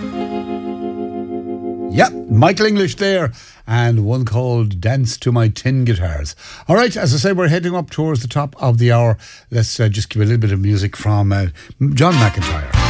Yep, Michael English there, and one called Dance to My Tin Guitars. All right, as I say, we're heading up towards the top of the hour. Let's just give a little bit of music from John McEntire.